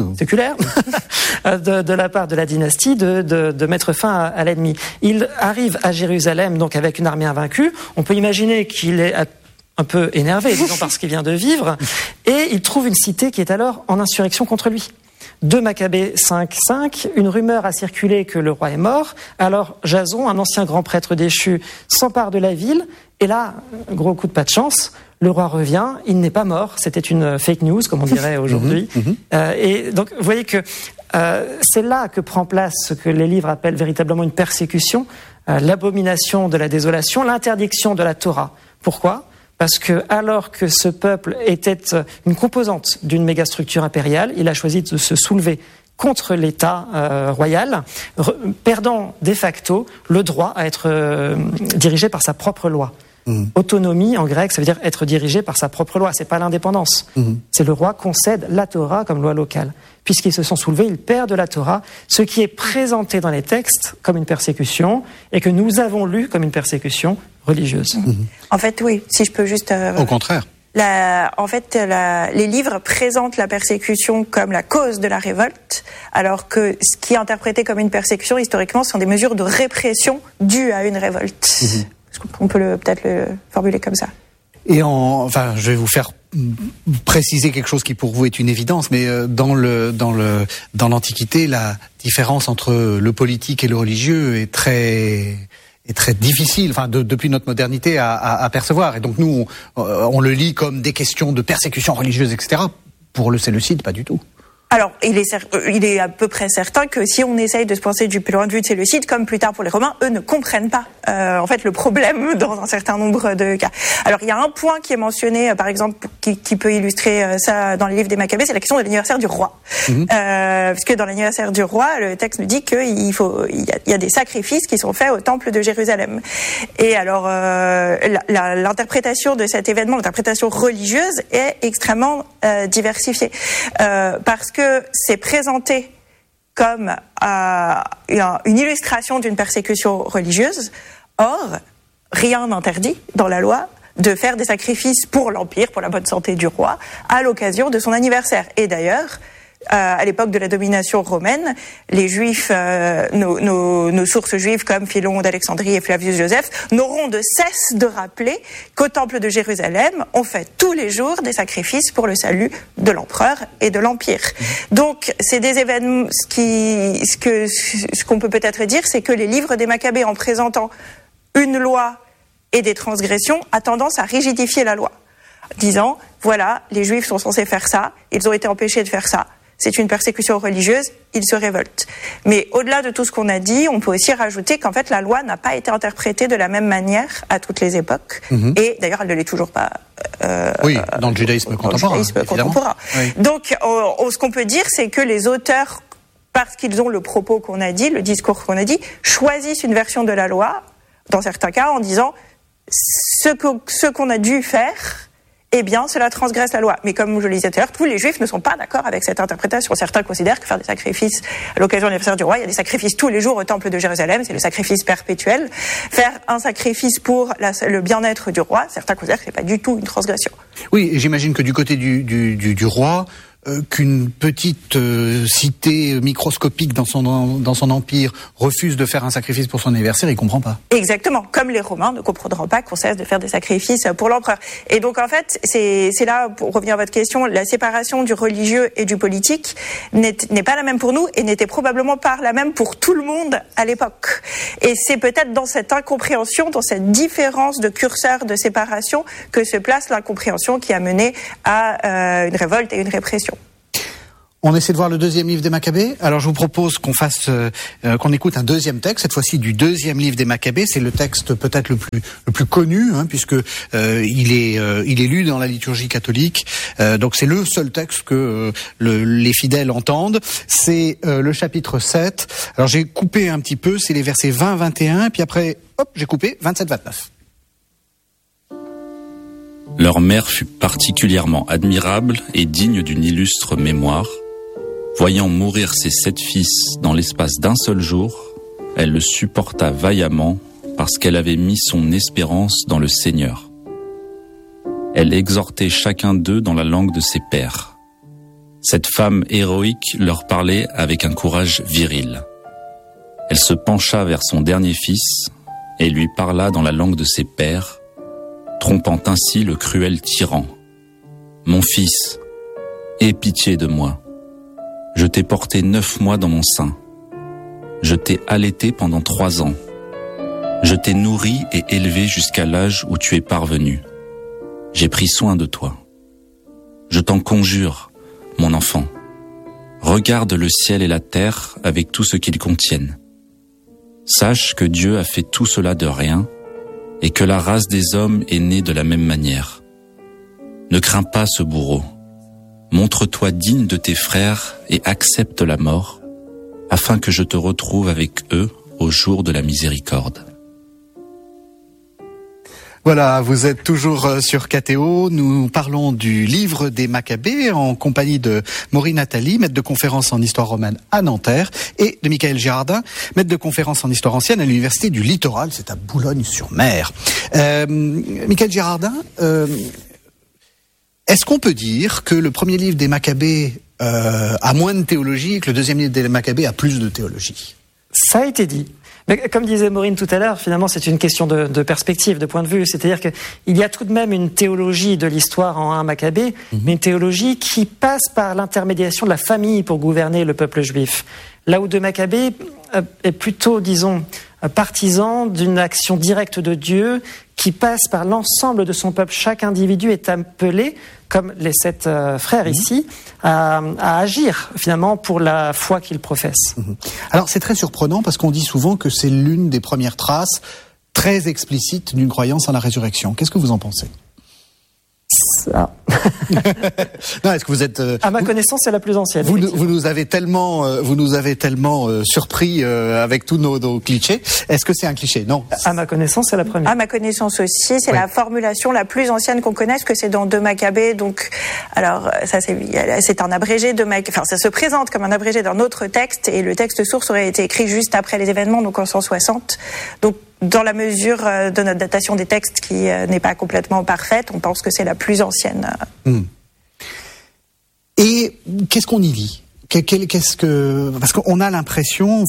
de la part de la dynastie de mettre fin à l'ennemi. Il arrive à Jérusalem donc avec une armée invaincue. On peut imaginer qu'il est un peu énervé, disons, par ce qu'il vient de vivre, et il trouve une cité qui est alors en insurrection contre lui. 2 Maccabées 5:5, une rumeur a circulé que le roi est mort, alors Jason, un ancien grand prêtre déchu, s'empare de la ville, et là, gros coup de pas de chance, le roi revient, il n'est pas mort, c'était une fake news, comme on dirait aujourd'hui, et donc vous voyez que c'est là que prend place ce que les livres appellent véritablement une persécution, l'abomination de la désolation, l'interdiction de la Torah. Pourquoi ? Parce que, alors que ce peuple était une composante d'une mégastructure impériale, il a choisi de se soulever contre l'État royal, perdant de facto le droit à être dirigé par sa propre loi. Autonomie, en grec, ça veut dire être dirigé par sa propre loi. C'est pas l'indépendance. C'est le roi concède la Torah comme loi locale. Puisqu'ils se sont soulevés, ils perdent la Torah, ce qui est présenté dans les textes comme une persécution et que nous avons lu comme une persécution religieuse. En fait, oui, si je peux juste... Au contraire. Les livres présentent la persécution comme la cause de la révolte, alors que ce qui est interprété comme une persécution, historiquement, sont des mesures de répression dues à une révolte. On peut peut-être le formuler comme ça. Et je vais vous faire préciser quelque chose qui pour vous est une évidence, mais dans l'Antiquité, la différence entre le politique et le religieux est très difficile, depuis notre modernité à percevoir. Et donc nous, on le lit comme des questions de persécution religieuse, etc. Pour le Séleucide, pas du tout. Alors, il est à peu près certain que si on essaye de se penser du point de vue de Séleucide, comme plus tard pour les Romains, eux ne comprennent pas en fait le problème dans un certain nombre de cas. Alors, il y a un point qui est mentionné, par exemple, qui peut illustrer ça dans le livre des Maccabées, c'est la question de l'anniversaire du roi. Puisque dans l'anniversaire du roi, le texte nous dit qu'il y a des sacrifices qui sont faits au temple de Jérusalem. Et alors, l'interprétation de cet événement, l'interprétation religieuse, est extrêmement diversifiée. Parce que c'est présenté comme une illustration d'une persécution religieuse. Or, rien n'interdit dans la loi de faire des sacrifices pour l'Empire, pour la bonne santé du roi, à l'occasion de son anniversaire. Et d'ailleurs, à l'époque de la domination romaine, les Juifs, nos sources juives comme Philon d'Alexandrie et Flavius Joseph n'auront de cesse de rappeler qu'au temple de Jérusalem, on fait tous les jours des sacrifices pour le salut de l'empereur et de l'empire. Donc, c'est des événements. Ce qu'on peut peut-être dire, c'est que les livres des Maccabées, en présentant une loi et des transgressions, a tendance à rigidifier la loi, disant voilà, les Juifs sont censés faire ça, ils ont été empêchés de faire ça. C'est une persécution religieuse, ils se révoltent. Mais au-delà de tout ce qu'on a dit, on peut aussi rajouter qu'en fait la loi n'a pas été interprétée de la même manière à toutes les époques. Et d'ailleurs, elle ne l'est toujours pas. Dans le judaïsme contemporain. Oui. Donc, ce qu'on peut dire, c'est que les auteurs, parce qu'ils ont le propos qu'on a dit, le discours qu'on a dit, choisissent une version de la loi, dans certains cas, en disant ce qu'on a dû faire. Eh bien, cela transgresse la loi. Mais comme je le disais tout à l'heure, tous les Juifs ne sont pas d'accord avec cette interprétation. Certains considèrent que faire des sacrifices à l'occasion de l'anniversaire du roi, il y a des sacrifices tous les jours au temple de Jérusalem, c'est le sacrifice perpétuel. Faire un sacrifice pour le bien-être du roi, certains considèrent que c'est pas du tout une transgression. Oui, et j'imagine que du côté du roi, qu'une petite cité microscopique dans son empire refuse de faire un sacrifice pour son anniversaire, il comprend pas. Exactement, comme les Romains ne comprendront pas qu'on cesse de faire des sacrifices pour l'empereur. Et donc en fait, c'est là, pour revenir à votre question, la séparation du religieux et du politique n'est pas la même pour nous et n'était probablement pas la même pour tout le monde à l'époque. Et c'est peut-être dans cette incompréhension, dans cette différence de curseur de séparation que se place l'incompréhension qui a mené à une révolte et une répression. On essaie de voir le deuxième livre des Maccabées. Alors je vous propose qu'on qu'on écoute un deuxième texte, cette fois-ci du deuxième livre des Maccabées. C'est le texte peut-être le plus connu, puisque il est lu dans la liturgie catholique. Donc c'est le seul texte que les fidèles entendent. C'est le chapitre 7. Alors j'ai coupé un petit peu, c'est les versets 20-21, puis après, hop, j'ai coupé 27-29. Leur mère fut particulièrement admirable et digne d'une illustre mémoire. Voyant mourir ses 7 fils dans l'espace d'un seul jour, elle le supporta vaillamment parce qu'elle avait mis son espérance dans le Seigneur. Elle exhortait chacun d'eux dans la langue de ses pères. Cette femme héroïque leur parlait avec un courage viril. Elle se pencha vers son dernier fils et lui parla dans la langue de ses pères, trompant ainsi le cruel tyran. « Mon fils, aie pitié de moi. Je t'ai porté 9 mois dans mon sein. Je t'ai allaité pendant 3 ans. Je t'ai nourri et élevé jusqu'à l'âge où tu es parvenu. J'ai pris soin de toi. Je t'en conjure, mon enfant, regarde le ciel et la terre avec tout ce qu'ils contiennent. Sache que Dieu a fait tout cela de rien et que la race des hommes est née de la même manière. Ne crains pas ce bourreau. Montre-toi digne de tes frères et accepte la mort, afin que je te retrouve avec eux au jour de la miséricorde. Voilà, vous êtes toujours sur KTO. Nous parlons du livre des Maccabées en compagnie de Maureen Nathalie, maître de conférence en histoire romaine à Nanterre, et de Michaël Girardin, maître de conférence en histoire ancienne à l'Université du Littoral, c'est à Boulogne-sur-Mer. Michaël Girardin, est-ce qu'on peut dire que le premier livre des Maccabées a moins de théologie et que le deuxième livre des Maccabées a plus de théologie? Ça a été dit. Mais comme disait Maureen tout à l'heure, finalement, c'est une question de perspective, de point de vue. C'est-à-dire qu'il y a tout de même une théologie de l'histoire en 1 Maccabée, mais une théologie qui passe par l'intermédiation de la famille pour gouverner le peuple juif. Là où 2 Maccabées est plutôt, disons, partisan d'une action directe de Dieu qui passe par l'ensemble de son peuple. Chaque individu est appelé, comme les 7 frères ici, à agir finalement pour la foi qu'il professe. Alors c'est très surprenant parce qu'on dit souvent que c'est l'une des premières traces très explicites d'une croyance en la résurrection. Qu'est-ce que vous en pensez? Ça. Non, est-ce que vous êtes à ma connaissance, c'est la plus ancienne. Vous nous avez tellement surpris avec tous nos clichés. Est-ce que c'est un cliché? Non. À ma connaissance, c'est la première. À ma connaissance aussi, c'est la formulation la plus ancienne qu'on connaisse, que c'est dans 2 Maccabées. Donc, alors ça c'est un abrégé de Maccabées. Enfin, ça se présente comme un abrégé d'un autre texte, et le texte source aurait été écrit juste après les événements, donc en 160. Donc, dans la mesure de notre datation des textes qui n'est pas complètement parfaite, on pense que c'est la plus ancienne. Et qu'est-ce qu'on y lit? Parce qu'on a l'impression,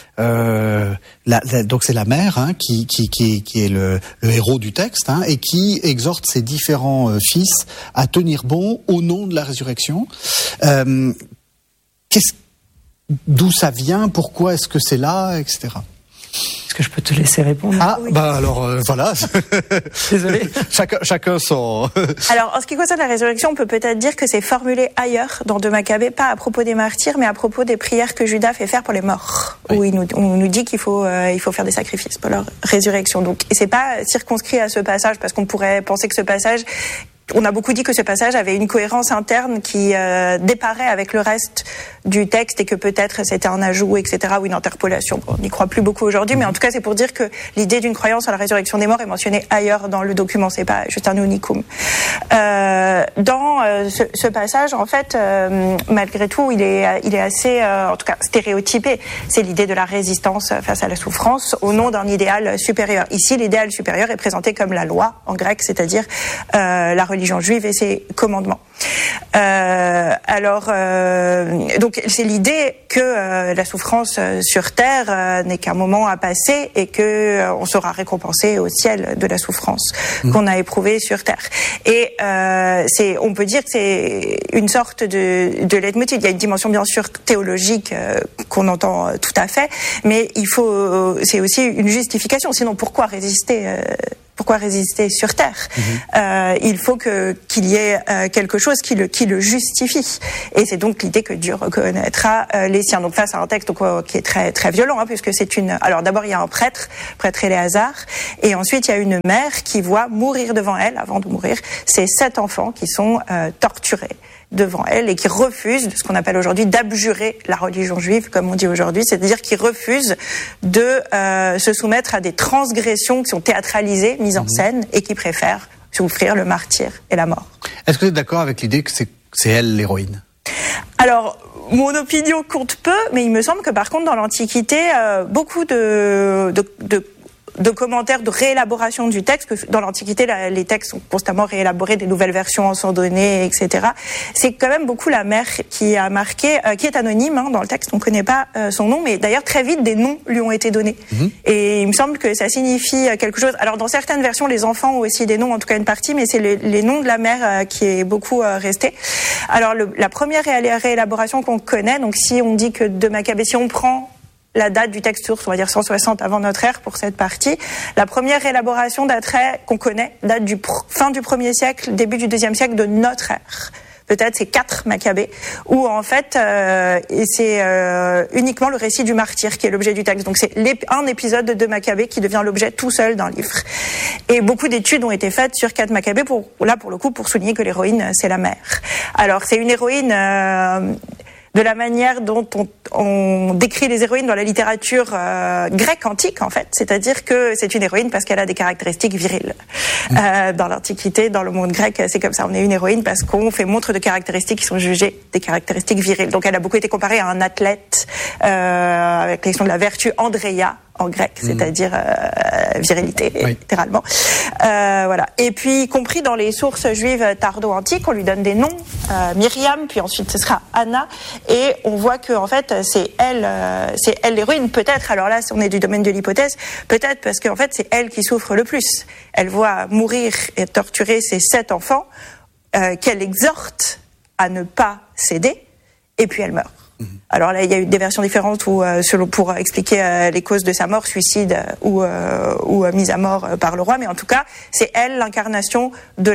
donc c'est la mère qui est le héros du texte, et qui exhorte ses différents fils à tenir bon au nom de la résurrection. D'où ça vient? Pourquoi est-ce que c'est là, etc. Est-ce que je peux te laisser répondre? Alors voilà. Désolé. Chacun son. Alors, en ce qui concerne la résurrection, on peut peut-être dire que c'est formulé ailleurs dans 2 Maccabées, pas à propos des martyrs, mais à propos des prières que Judas fait faire pour les morts, où on nous dit qu'il faut faire des sacrifices pour leur résurrection. Donc, et c'est pas circonscrit à ce passage, parce qu'on pourrait penser que ce passage, on a beaucoup dit que ce passage avait une cohérence interne qui déparait avec le reste du texte, et que peut-être c'était un ajout, etc., ou une interpolation. On n'y croit plus beaucoup aujourd'hui, mais en tout cas, c'est pour dire que l'idée d'une croyance à la résurrection des morts est mentionnée ailleurs dans le document. C'est pas juste un unicum. Dans ce passage, en fait, malgré tout, il est assez, en tout cas, stéréotypé. C'est l'idée de la résistance face à la souffrance au nom d'un idéal supérieur. Ici, l'idéal supérieur est présenté comme la loi en grec, c'est-à-dire la religion juive et ses commandements. Donc c'est l'idée que la souffrance sur terre n'est qu'un moment à passer et que on sera récompensé au ciel de la souffrance qu'on a éprouvée sur terre. Et on peut dire que c'est une sorte de leitmotiv. Il y a une dimension bien sûr théologique qu'on entend tout à fait, mais c'est aussi une justification. Sinon, pourquoi résister sur terre? Il faut qu'il y ait quelque chose qui le justifie. Et c'est donc l'idée que Dieu reconnaîtra les siens. Donc face à un texte qui est très très violent, puisque alors d'abord il y a un prêtre Éléazar, et ensuite il y a une mère qui voit mourir devant elle, avant de mourir, ses 7 enfants qui sont torturés devant elle et qui refusent ce qu'on appelle aujourd'hui d'abjurer la religion juive, comme on dit aujourd'hui, c'est-à-dire qui refusent de se soumettre à des transgressions qui sont théâtralisées, mises en scène, et qui préfèrent souffrir le martyre et la mort. Est-ce que vous êtes d'accord avec l'idée que c'est elle l'héroïne? Alors, mon opinion compte peu, mais il me semble que par contre dans l'Antiquité, beaucoup de commentaires, de réélaboration du texte, que dans l'Antiquité, les textes sont constamment réélaborés, des nouvelles versions en sont données, etc. C'est quand même beaucoup la mère qui a marqué, qui est anonyme dans le texte, on ne connaît pas son nom, mais d'ailleurs très vite des noms lui ont été donnés. Et il me semble que ça signifie quelque chose. Alors dans certaines versions, les enfants ont aussi des noms, en tout cas une partie, mais c'est les noms de la mère qui est beaucoup resté. Alors la première réélaboration qu'on connaît, donc si on dit que de Maccabée, si on prend la date du texte source, on va dire 160 avant notre ère pour cette partie. La première élaboration d'attrait qu'on connaît date du fin du 1er siècle, début du 2e siècle de notre ère. Peut-être c'est 4 Maccabées, où en fait c'est uniquement le récit du martyr qui est l'objet du texte. Donc c'est un épisode de Maccabées qui devient l'objet tout seul d'un livre. Et beaucoup d'études ont été faites sur 4 Maccabées pour le coup pour souligner que l'héroïne c'est la mère. Alors c'est une héroïne de la manière dont on décrit les héroïnes dans la littérature grecque antique, en fait. C'est-à-dire que c'est une héroïne parce qu'elle a des caractéristiques viriles. Dans l'Antiquité, dans le monde grec, c'est comme ça. On est une héroïne parce qu'on fait montre de caractéristiques qui sont jugées des caractéristiques viriles. Donc elle a beaucoup été comparée à un athlète avec la question de la vertu, Andrea, en grec, c'est-à-dire virilité, littéralement. Voilà. Et puis, y compris dans les sources juives tardo-antiques, on lui donne des noms, Myriam, puis ensuite ce sera Anna, et on voit que en fait c'est elle l'héroïne. Peut-être, alors là, on est du domaine de l'hypothèse, peut-être parce qu'en fait c'est elle qui souffre le plus. Elle voit mourir et torturer ses 7 enfants, qu'elle exhorte à ne pas céder, et puis elle meurt. Alors là, il y a eu des versions différentes pour expliquer les causes de sa mort, suicide ou mise à mort par le roi, mais en tout cas, c'est elle l'incarnation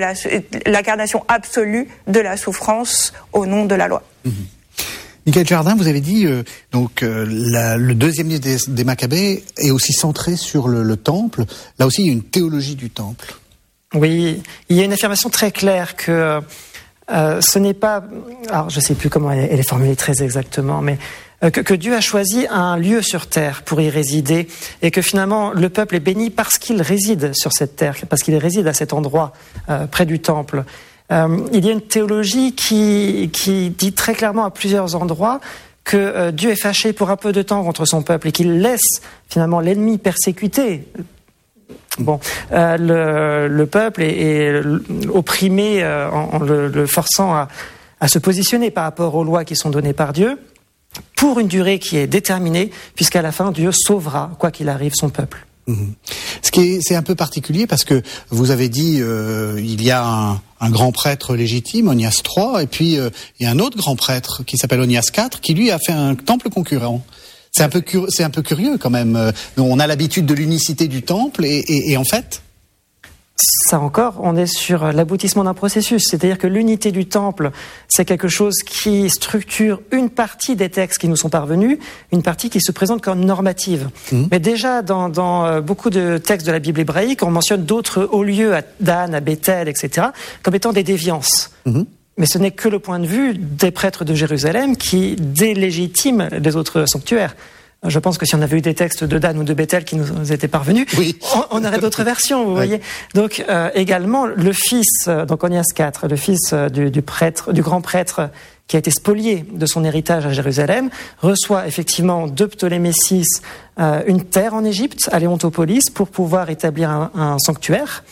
absolue de la souffrance au nom de la loi. Michael Jardin, vous avez dit le deuxième livre des Maccabées est aussi centré sur le temple. Là aussi, il y a une théologie du temple. Oui, il y a une affirmation très claire que ce n'est pas, alors je ne sais plus comment elle est formulée très exactement, mais que Dieu a choisi un lieu sur terre pour y résider et que finalement le peuple est béni parce qu'il réside sur cette terre, parce qu'il réside à cet endroit près du temple. Il y a une théologie qui dit très clairement à plusieurs endroits que Dieu est fâché pour un peu de temps contre son peuple et qu'il laisse finalement l'ennemi persécuter. Bon, le peuple est opprimé en le forçant à se positionner par rapport aux lois qui sont données par Dieu pour une durée qui est déterminée, puisqu'à la fin, Dieu sauvera, quoi qu'il arrive, son peuple. C'est un peu particulier parce que vous avez dit il y a un grand prêtre légitime, Onias III, et puis il y a un autre grand prêtre qui s'appelle Onias IV, qui lui a fait un temple concurrent. C'est un peu curieux quand même. On a l'habitude de l'unicité du temple et en fait... Ça encore, on est sur l'aboutissement d'un processus. C'est-à-dire que l'unité du temple, c'est quelque chose qui structure une partie des textes qui nous sont parvenus, une partie qui se présente comme normative. Mais déjà, dans beaucoup de textes de la Bible hébraïque, on mentionne d'autres hauts lieux, à Dan, à Bethel, etc., comme étant des déviances. Mais ce n'est que le point de vue des prêtres de Jérusalem qui délégitiment les autres sanctuaires. Je pense que si on avait eu des textes de Dan ou de Bethel qui nous étaient parvenus, on aurait d'autres versions, vous voyez. Donc également le fils, donc Onias IV, le fils du grand prêtre qui a été spolié de son héritage à Jérusalem, reçoit effectivement de Ptolémée VI une terre en Égypte, à Léontopolis, pour pouvoir établir un sanctuaire.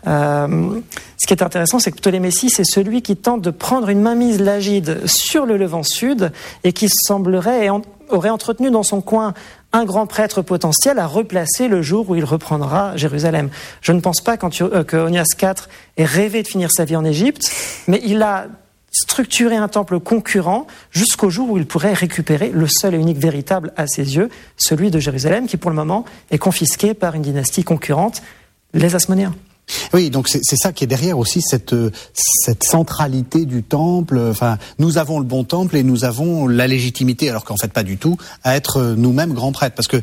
Ce qui est intéressant, c'est que Ptolémée-VI, c'est celui qui tente de prendre une mainmise lagide sur le Levant Sud et qui semblerait aurait entretenu dans son coin un grand prêtre potentiel à replacer le jour où il reprendra Jérusalem. Je ne pense pas que Onias IV ait rêvé de finir sa vie en Égypte, mais il a structuré un temple concurrent jusqu'au jour où il pourrait récupérer le seul et unique véritable à ses yeux, celui de Jérusalem, qui pour le moment est confisqué par une dynastie concurrente, les Hasmonéens. Oui, donc c'est ça qui est derrière aussi cette centralité du temple. Enfin, nous avons le bon temple et nous avons la légitimité, alors qu'en fait pas du tout, à être nous-mêmes grands prêtres, parce que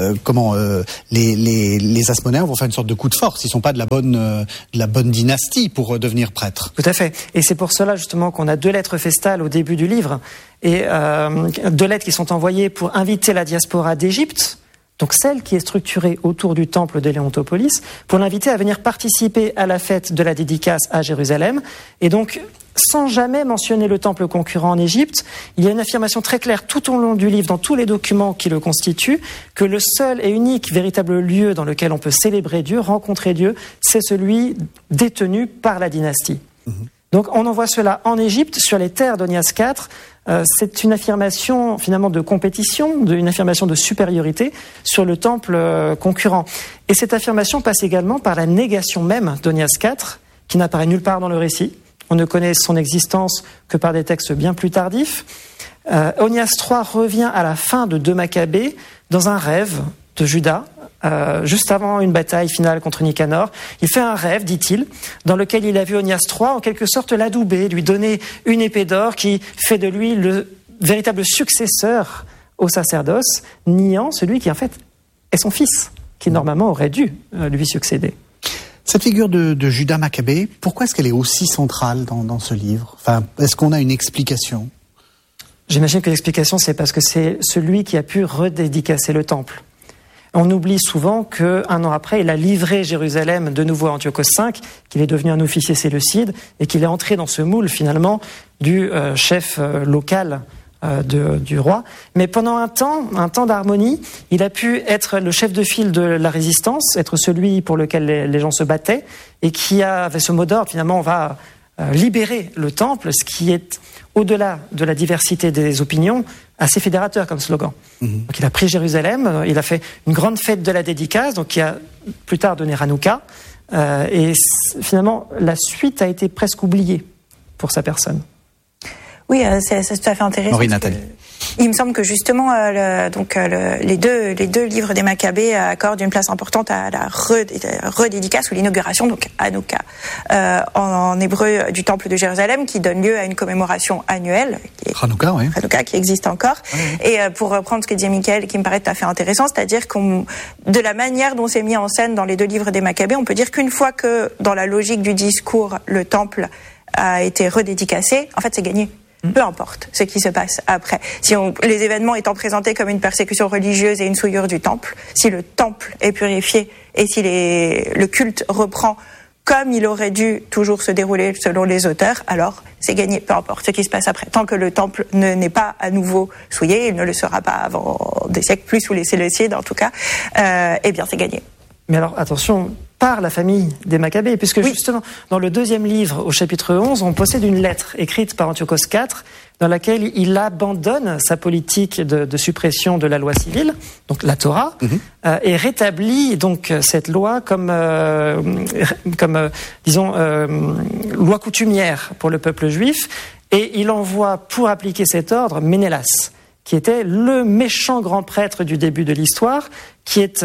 les Hasmonéens vont faire une sorte de coup de force. Ils sont pas de la bonne dynastie pour devenir prêtres. Tout à fait. Et c'est pour cela justement qu'on a 2 lettres festales au début du livre et 2 lettres qui sont envoyées pour inviter la diaspora d'Égypte. Donc celle qui est structurée autour du temple de Léontopolis, pour l'inviter à venir participer à la fête de la dédicace à Jérusalem. Et donc, sans jamais mentionner le temple concurrent en Égypte, il y a une affirmation très claire tout au long du livre, dans tous les documents qui le constituent, que le seul et unique véritable lieu dans lequel on peut célébrer Dieu, rencontrer Dieu, c'est celui détenu par la dynastie. Donc on envoie cela en Égypte, sur les terres d'Onias IV. C'est une affirmation finalement de compétition, une affirmation de supériorité sur le temple concurrent. Et cette affirmation passe également par la négation même d'Onias IV, qui n'apparaît nulle part dans le récit. On ne connaît son existence que par des textes bien plus tardifs. Onias III revient à la fin de 2 Maccabées dans un rêve de Judas, juste avant une bataille finale contre Nicanor. Il fait un rêve, dit-il, dans lequel il a vu Onias III en quelque sorte l'adouber, lui donner une épée d'or qui fait de lui le véritable successeur au sacerdoce, niant celui qui en fait est son fils, qui normalement aurait dû lui succéder. Cette figure de Judas Maccabée, pourquoi est-ce qu'elle est aussi centrale dans ce livre ? Enfin, est-ce qu'on a une explication ? J'imagine que l'explication, c'est parce que c'est celui qui a pu redédicacer le temple. On oublie souvent qu'un an après, il a livré Jérusalem de nouveau à Antiochos V, qu'il est devenu un officier séleucide et qu'il est entré dans ce moule finalement du chef local du roi. Mais pendant un temps d'harmonie, il a pu être le chef de file de la résistance, être celui pour lequel les gens se battaient et qui avait ce mot d'ordre, finalement on va libérer le temple, ce qui est au-delà de la diversité des opinions, assez fédérateur comme slogan. Donc il a pris Jérusalem, il a fait une grande fête de la dédicace, donc qui a plus tard donné Hanouka, et finalement la suite a été presque oubliée pour sa personne. Oui, c'est tout à fait intéressant. Marie Nathalie. Il me semble que justement, les deux livres des Maccabées accordent une place importante à la redédicace ou l'inauguration, donc Hanouka, en hébreu du temple de Jérusalem, qui donne lieu à une commémoration annuelle. Hanouka, oui. Hanouka, qui existe encore. Oui. Et pour reprendre ce que disait Mickaël, qui me paraît tout à fait intéressant, c'est-à-dire de la manière dont c'est mis en scène dans les 2 livres des Maccabées, on peut dire qu'une fois que, dans la logique du discours, le temple a été redédicacé, en fait, c'est gagné. Peu importe ce qui se passe après. Les événements étant présentés comme une persécution religieuse et une souillure du temple, si le temple est purifié et si le culte reprend comme il aurait dû toujours se dérouler selon les auteurs, alors c'est gagné, peu importe ce qui se passe après. Tant que le temple n'est pas à nouveau souillé, il ne le sera pas avant des siècles, plus sous les Séleucides en tout cas, eh bien c'est gagné. Mais alors attention, par la famille des Maccabées, puisque justement, dans le 2e livre, au chapitre 11, on possède une lettre écrite par Antiochos IV, dans laquelle il abandonne sa politique de suppression de la loi civile, donc la Torah, et rétablit donc cette loi comme loi coutumière pour le peuple juif, et il envoie pour appliquer cet ordre Ménélas, qui était le méchant grand prêtre du début de l'histoire, qui est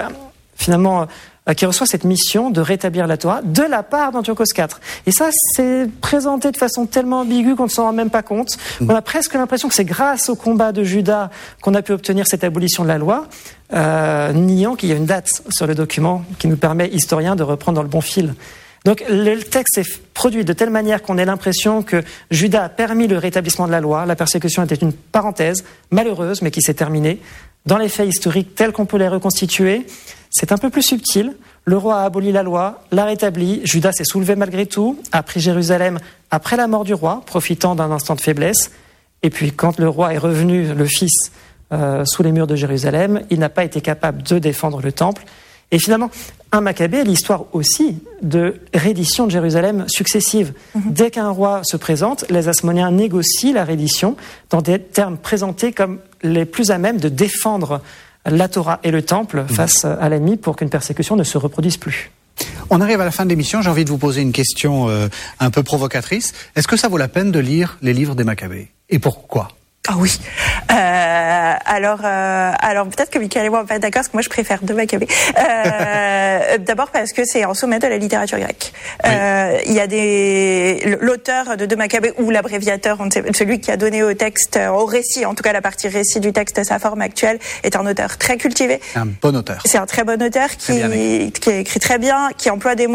qui reçoit cette mission de rétablir la Torah de la part d'Antiochos IV. Et ça, c'est présenté de façon tellement ambiguë qu'on ne s'en rend même pas compte. On a presque l'impression que c'est grâce au combat de Judas qu'on a pu obtenir cette abolition de la loi, niant qu'il y a une date sur le document qui nous permet, historiens, de reprendre dans le bon fil. Donc le texte est produit de telle manière qu'on ait l'impression que Judas a permis le rétablissement de la loi. La persécution était une parenthèse malheureuse, mais qui s'est terminée. Dans les faits historiques tels qu'on peut les reconstituer, c'est un peu plus subtil. Le roi a aboli la loi, l'a rétablie. Judas s'est soulevé malgré tout, a pris Jérusalem après la mort du roi, profitant d'un instant de faiblesse. Et puis quand le roi est revenu, le fils, sous les murs de Jérusalem, il n'a pas été capable de défendre le temple. Et finalement, Un Maccabée est l'histoire aussi de reddition de Jérusalem successive. Dès qu'un roi se présente, les Hasmonéens négocient la reddition dans des termes présentés comme les plus à même de défendre la Torah et le temple face à l'ennemi pour qu'une persécution ne se reproduise plus. On arrive à la fin de l'émission, j'ai envie de vous poser une question un peu provocatrice. Est-ce que ça vaut la peine de lire les livres des Maccabées? Et pourquoi? Ah oui. Alors peut-être que Michael et moi on va pas être d'accord, parce que moi je préfère de Maccabée. D'abord parce que c'est en sommet de la littérature grecque. Il y a l'auteur de Maccabée ou l'abréviateur, on ne sait, celui qui a donné au texte, au récit, en tout cas la partie récit du texte, sa forme actuelle, est un auteur très cultivé. C'est un bon auteur. C'est un très bon auteur qui écrit très bien, qui emploie des mots